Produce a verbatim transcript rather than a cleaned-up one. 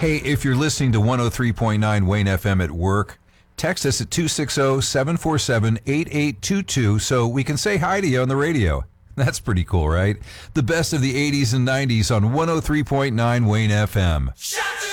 Hey, if you're listening to one oh three point nine Wayne F M at work, text us at two six zero, seven four seven, eight eight two two so we can say hi to you on the radio. That's pretty cool, right? The best of the eighties and nineties on one oh three point nine Wayne F M. Shout